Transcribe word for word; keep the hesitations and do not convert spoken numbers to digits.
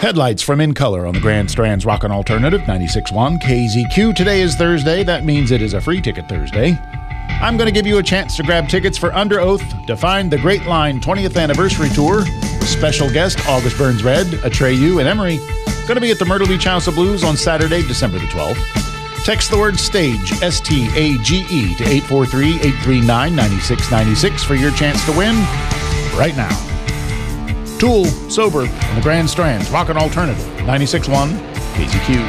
Headlights from In Color on the Grand Strand's Rockin' Alternative ninety-six point one K Z Q. Today is Thursday. That means it is a free ticket Thursday. I'm going to give you a chance to grab tickets for Under Oath to find the Great Line twentieth Anniversary Tour. Special guest August Burns Red, Atreyu, and Emery. Going to be at the Myrtle Beach House of Blues on Saturday, December the twelfth. Text the word STAGE, S T A G E, to eight four three, eight three nine, nine six nine six for your chance to win right now. Tool, Sober, on the Grand Strand's Rockin' Alternative ninety-six point one K Z Q.